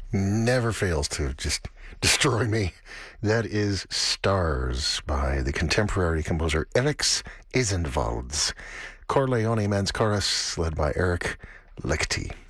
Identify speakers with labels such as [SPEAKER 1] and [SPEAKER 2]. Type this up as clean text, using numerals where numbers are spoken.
[SPEAKER 1] never fails to just destroy me. That is Stars by the contemporary composer Eriks Isenvalds. Corleone Men's Chorus, led by Eric Lichty.